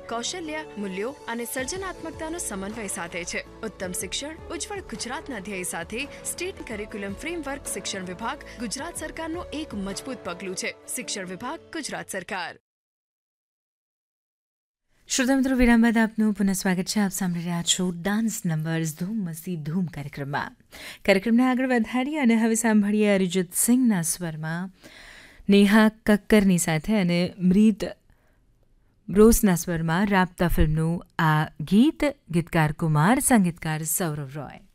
કૌશલ્ય, મૂલ્યો અને સર્જનાત્મકતાનો સમન્વય સાધે છે. ઉત્તમ શિક્ષણ, ઉજ્જવળ ગુજરાતના ધ્યેય સાથે સ્ટેટ કરિક્યુલમ ફ્રેમવર્ક શિક્ષણ વિભાગ ગુજરાત સરકારનું એક મજબૂત પગલું છે. શિક્ષણ વિભાગ ગુજરાત સરકાર. શ્રોતા મિત્રો, વિરામ બાદ આપનું પુનઃ સ્વાગત છે. આપ સાંભળી રહ્યા છો ડાન્સ નંબર્સ ધૂમ મસ્તી ધૂમ કાર્યક્રમને આગળ વધારીએ અને હવે સાંભળીએ અરિજીત સિંહના સ્વરમાં નેહા કક્કરની સાથે અને મ્રીત બ્રોસના સ્વરમાં રાબતા ફિલ્મનું આ ગીત. ગીતકાર કુમાર, સંગીતકાર સૌરવ રોય.